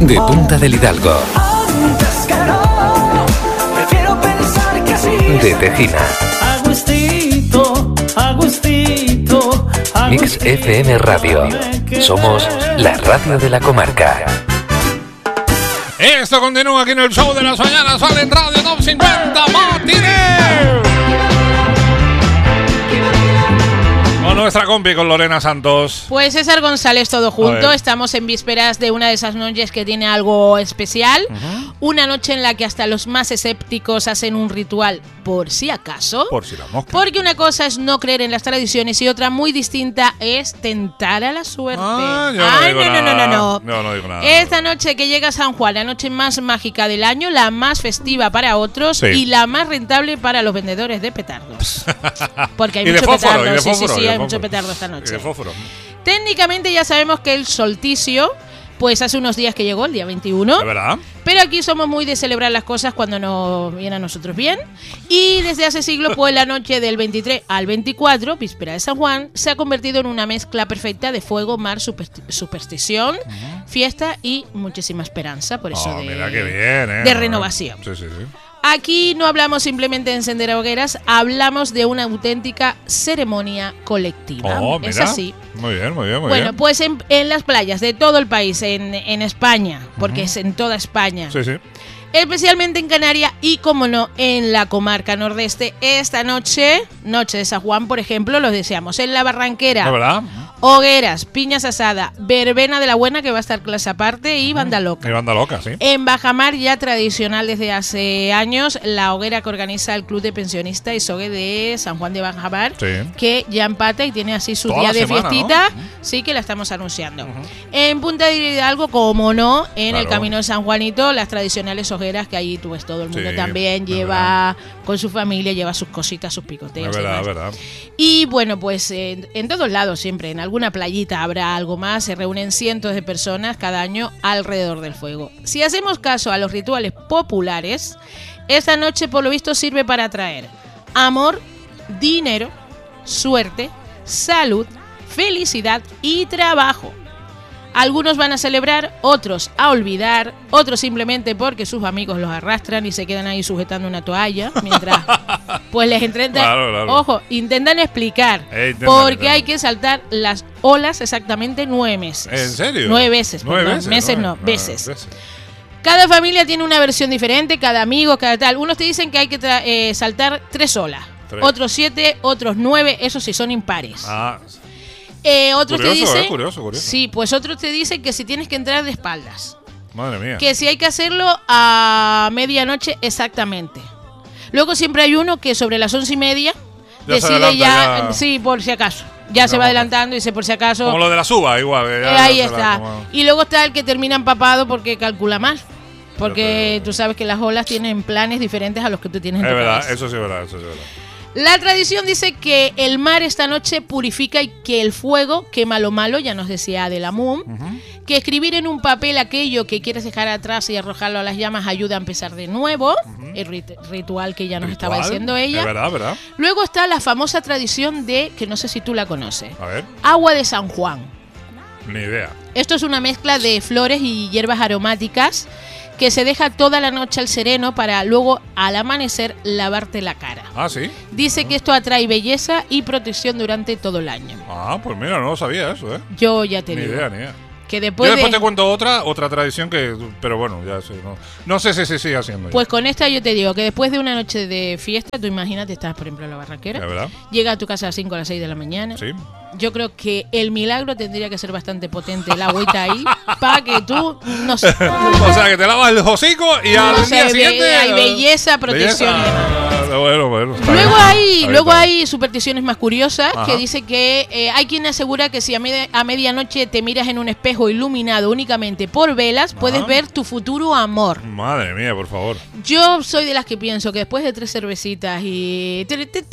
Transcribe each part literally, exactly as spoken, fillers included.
de Punta del Hidalgo, de Tejina, Mix F M Radio. Somos la radio de la comarca. Esto continúa aquí en el show de las mañanas. Sale en Radio Top cincuenta Matines. Con nuestra compi, con Lorena Santos. Pues César González, todo junto. Estamos en vísperas de una de esas noches que tiene algo especial. Uh-huh. Una noche en la que hasta los más escépticos hacen un ritual por si acaso. Por si la mosca. Porque una cosa es no creer en las tradiciones y otra muy distinta es tentar a la suerte. Ah, yo no Ay, digo no, nada. no, no, no, no. Yo no digo nada. Esta noche que llega San Juan, la noche más mágica del año, la más festiva para otros, sí, y la más rentable para los vendedores de petardos. Porque hay mucho fósforo, petardo. Sí, fósforo, sí, sí, hay fósforo. mucho petardo esta noche. Y de fósforo. Técnicamente ya sabemos que el solsticio, pues hace unos días que llegó, el día veintiuno. ¿De verdad? Pero aquí somos muy de celebrar las cosas cuando nos viene a nosotros bien. Y desde hace siglos, pues la noche del veintitrés al veinticuatro, víspera de San Juan, se ha convertido en una mezcla perfecta de fuego, mar, supersti- superstición, uh-huh, fiesta y muchísima esperanza. Por eso oh, de, mira qué bien, ¿eh? de renovación. Sí, sí, sí. Aquí no hablamos simplemente de encender hogueras, hablamos de una auténtica ceremonia colectiva. Oh, mira. Es así. Muy bien, muy bien, muy bueno, bien. pues en, en las playas de todo el país, en, en España, porque uh-huh, es en toda España. Sí, sí. Especialmente en Canarias y, como no, en la comarca nordeste. Esta noche, noche de San Juan, por ejemplo, los deseamos en la Barranquera. ¿De verdad? Hogueras, piñas asadas, verbena de la buena, que va a estar clase aparte, y banda loca. Y banda loca, sí. En Bajamar, ya tradicional desde hace años, la hoguera que organiza el Club de Pensionistas y Sogue de San Juan de Bajamar, sí, que ya empata y tiene así su toda día la de semana, fiestita, ¿no? Sí, que la estamos anunciando. Uh-huh. En Punta de Hidalgo, como no, en claro, el Camino de San Juanito, las tradicionales hogueras que allí tú ves, todo el mundo sí, también lleva con su familia, lleva sus cositas, sus picoteos. Es verdad, es verdad. Y bueno, pues eh, en todos lados siempre, en alguna playita habrá algo más, se reúnen cientos de personas cada año alrededor del fuego. Si hacemos caso a los rituales populares, esta noche por lo visto sirve para atraer amor, dinero, suerte, salud, felicidad y trabajo. Algunos van a celebrar, otros a olvidar, otros simplemente porque sus amigos los arrastran y se quedan ahí sujetando una toalla mientras pues les intentan, claro, claro. ojo, intentan explicar eh, intentan, porque intentan. hay que saltar las olas exactamente nueve meses. ¿En serio? Nueve veces, ¿Nueve perdón, veces? meses Nueve, no, nueve veces. veces. Cada familia tiene una versión diferente, cada amigo, cada tal. Unos te dicen que hay que tra- eh, saltar tres olas, tres. Otros siete, otros nueve, esos sí son impares. Ah. Eh, otros curioso, te dicen, eh, curioso, curioso. Sí, pues otros te dicen que si tienes que entrar de espaldas. Madre mía. Que si hay que hacerlo a medianoche exactamente. Luego siempre hay uno que sobre las once y media ya decide ya, ya, sí, por si acaso. Ya no, se va adelantando y dice por si acaso. Como lo de la suba, igual. Eh, ahí está. Como... Y luego está el que termina empapado porque calcula mal. Porque pero, tú sabes que las olas tienen planes diferentes a los que tú tienes en es tu verdad, cabeza. eso sí es verdad, eso sí es verdad. La tradición dice que el mar esta noche purifica y que el fuego quema lo malo, ya nos decía Adela Moon, uh-huh, que escribir en un papel aquello que quieres dejar atrás y arrojarlo a las llamas ayuda a empezar de nuevo, uh-huh, el rit- ritual que ya nos ¿Ritual? Estaba diciendo ella. Es verdad, verdad. Luego está la famosa tradición de, que no sé si tú la conoces, a ver, agua de San Juan. Ni idea. Esto es una mezcla de flores y hierbas aromáticas que se deja toda la noche al sereno para luego al amanecer lavarte la cara. Ah, ¿sí? Dice uh-huh, que esto atrae belleza y protección durante todo el año. Ah, pues mira, no lo sabía eso, ¿eh? Yo ya te ni digo. Ni idea, ni idea. Que después yo después de... te cuento otra otra tradición que, pero bueno, ya sé, no, no sé si se sigue haciendo. Pues ya. Con esta yo te digo que después de una noche de fiesta, tú imagínate, estás por ejemplo en la Barranquera, ¿de verdad? Llega a tu casa a las cinco o a las seis de la mañana. Sí. Yo creo que el milagro tendría que ser bastante potente, el agüita ahí, para que tú, no sé. O sea, que te lavas el hocico y al no sé, día siguiente... Be- hay belleza, protección belleza. y demás. Bueno, bueno, luego bien. hay Está luego bien. hay supersticiones más curiosas. Ajá. Que dice que eh, hay quien asegura que si a, med- a medianoche te miras en un espejo iluminado únicamente por velas, Ajá. puedes ver tu futuro amor. Madre mía, por favor. Yo soy de las que pienso que después de tres cervecitas y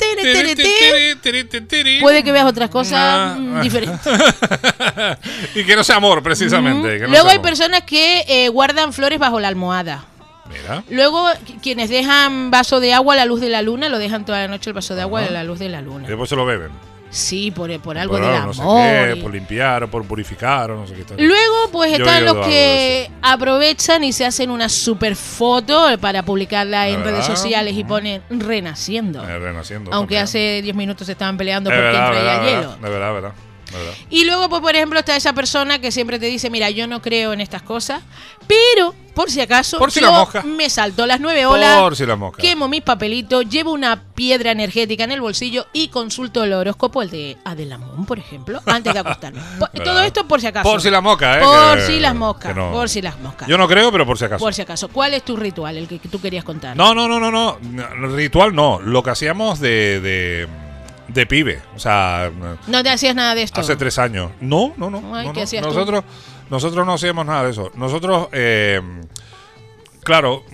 puede que veas otras cosas nah. diferentes. Y que no sea amor, precisamente. Uh-huh. Que no luego hay amor. personas que eh, guardan flores bajo la almohada. Mira. Luego, quienes dejan vaso de agua a la luz de la luna, lo dejan toda la noche el vaso de agua Ajá. a la luz de la luna. Y después se lo beben. Sí, por, por algo por del algo, amor. No sé qué, y... por limpiar o por purificar o no sé qué. Luego, pues Yo están he los oído que aprovechan y se hacen una super foto para publicarla en ¿De redes verdad? sociales y Mm. ponen renaciendo. Eh, renaciendo. Aunque también. hace diez minutos se estaban peleando Es por quién verdad, traía verdad, hielo. verdad, de verdad, verdad, de verdad. Y luego, pues por ejemplo, está esa persona que siempre te dice, mira, yo no creo en estas cosas, pero por si acaso, Por si yo la mosca. me salto las nueve olas, Por si la mosca. quemo mis papelitos, llevo una piedra energética en el bolsillo y consulto el horóscopo, el de Adelamón, por ejemplo, antes de acostarme. Por- todo esto por si acaso. Por si la mosca, ¿eh? Por que- si las moscas, que no. por si las moscas. Yo no creo, pero por si acaso. Por si acaso. ¿Cuál es tu ritual, el que, que tú querías contar? No, no, no, no, no. No, ritual no. Lo que hacíamos de, de, de pibe. O sea, No te hacías nada de esto. hace tres años. No, no, no. Ay, no, ¿qué no. hacías tú? Nosotros, nosotros no hacíamos nada de eso. Nosotros, eh, claro,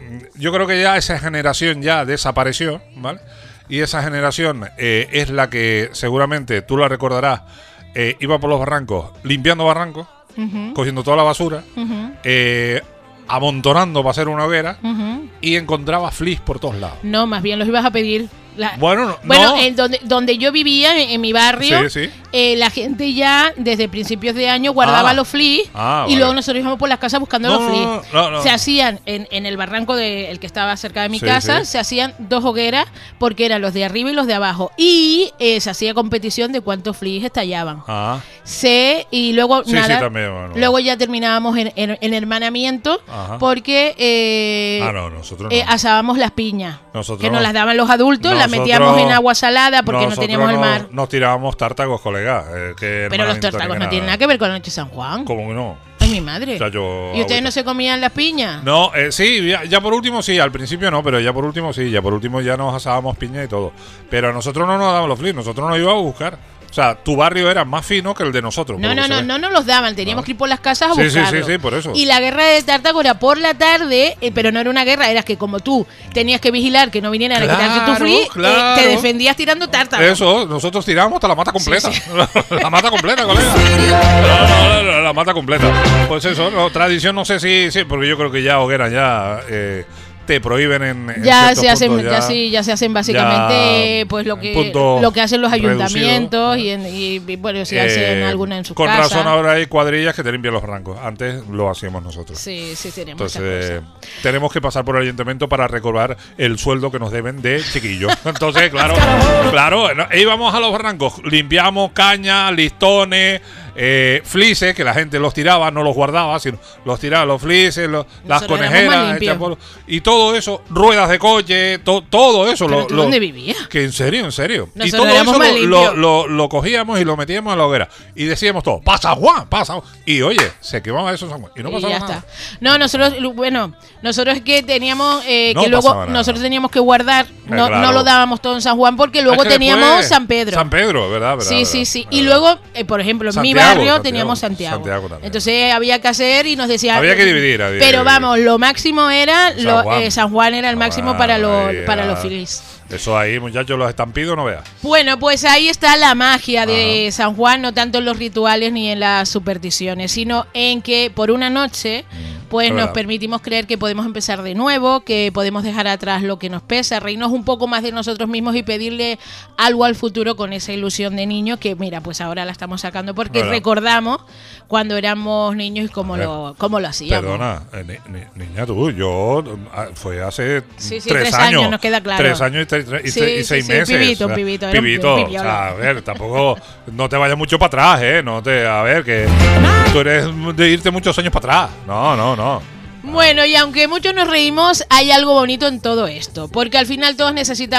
yo creo que ya esa generación ya desapareció, ¿vale? Y esa generación eh, es la que seguramente tú la recordarás. Eh, iba por los barrancos, limpiando barrancos, Ujú, cogiendo toda la basura, ujú, eh, amontonando para hacer una hoguera ujú. y encontraba flis por todos lados. No, más bien los ibas a pedir. La- Bueno, no, Bueno, no. en donde, donde yo vivía, en, en mi barrio, Sí, sí. eh, la gente ya desde principios de año guardaba Ah. los flis Ah, y vale. luego nosotros íbamos por las casas buscando No, los no, flis. no, no, no. Se hacían en, en el barranco de, el que estaba cerca de mi Sí, casa, sí. se hacían dos hogueras porque eran los de arriba y los de abajo. Y eh, se hacía competición de cuántos flis estallaban. Ah, Se, y luego sí, nada. sí, también. Bueno. Luego ya terminábamos en, en- en hermanamiento Ajá. porque eh, Ah, no, nosotros no. eh, asábamos las piñas. Nosotros que nos no. las daban los adultos, las Nosotros- metíamos en agua salada porque no Nosotros teníamos el no- mar. Nos tirábamos tártagos, colega. eh, que Pero los hermanamiento ni tórtagos que no tienen nada que ver con la noche de San Juan. ¿Cómo que no? Ay, mi madre. O sea, yo- ¿Y ustedes agüita. no se comían las piñas? No, eh, sí, ya, ya por último sí, al principio no, pero ya por último sí, ya por último ya nos asábamos piña y todo. Pero a nosotros no nos daban los flis, nosotros nos íbamos a buscar. O sea, tu barrio era más fino que el de nosotros. No, por lo no, que se no, ve. no nos los daban, teníamos Ah. que ir por las casas a Sí, sí, buscarlo. sí, sí, por eso. Y la guerra de Tártago era por la tarde, eh, pero no era una guerra, era que como tú tenías que vigilar que no vinieran a quitarte tu Claro, flis, eh, claro. te defendías tirando Tártago. Eso, nosotros tirábamos hasta la mata completa. Sí, La mata completa, colega. No, no, no, la mata completa. Pues eso, no, tradición no sé si, sí, porque yo creo que ya hogueras ya eh, te prohíben en, en Ya ciertos se hacen, puntos, ya, sí, ya se hacen básicamente ya pues lo en que punto lo que hacen los reducido. ayuntamientos y, en- y, y, bueno, si hacen Eh, alguna en su con casa. razón ahora hay cuadrillas que te limpian los rancos. Antes lo hacíamos nosotros. Sí, sí, tenemos esa Entonces, cosa. tenemos que pasar por el ayuntamiento para recobrar el sueldo que nos deben de chiquillos. Entonces, claro, claro, no, íbamos a los barrancos, limpiamos caña, listones, eh, flises, que la gente los tiraba, no los guardaba, sino los tiraba, los flises, los- las Nosotros éramos más conejeras, limpios. hechas por- y todo eso, ruedas de coche, to- todo eso. ¿Pero lo, tú lo- dónde vivías? Que en serio, en serio. y Nosotros todo éramos eso más lo, limpios. lo, lo- lo cogíamos y lo metíamos a la hoguera. Y decíamos todo, pasa Juan, pasa Juan. Y oye, se quemaba eso en San Juan. Y no Y pasaba ya nada. está. No, nosotros, bueno, nosotros es que teníamos eh, No que luego pasaba nada. nosotros teníamos que guardar, no, claro. no lo dábamos todo en San Juan porque luego Es que teníamos después- San Pedro. San Pedro, ¿verdad? verdad Sí, verdad, sí, sí. verdad. Y luego, eh, por ejemplo, en mi Santiago, barrio Santiago, teníamos Santiago. Santiago también. Entonces había que hacer y nos decían. Había que dividir, había que Pero dividir. vamos, lo máximo era. San lo- Juan. eh, San Juan era el máximo Ah, para, los ahí para era- los filis. Eso ahí, muchachos, los estampidos no veas. Bueno, pues ahí está la magia de Ajá. San Juan, no tanto en los rituales ni en las supersticiones, sino en que por una noche pues es nos verdad. permitimos creer que podemos empezar de nuevo, que podemos dejar atrás lo que nos pesa, reírnos un poco más de nosotros mismos y pedirle algo al futuro con esa ilusión de niño que mira, pues ahora la estamos sacando porque Verdad. recordamos cuando éramos niños y cómo A ver, lo, cómo lo hacíamos. Perdona, eh, ni- ni- niña, tú, yo ah, fue hace Sí, sí, tres, tres años. años, nos queda claro. Tres años y, tre- tre- y, Sí, tre- y sí, seis sí, meses. pibito, o sea, pibito, era un pibito, pi- o pipiola. sea, a ver, tampoco, no te vayas mucho para atrás, ¿eh? No te, a ver, que tú eres de irte muchos años para atrás. No, no, no. Bueno, y aunque muchos nos reímos, hay algo bonito en todo esto, porque al final todos necesitamos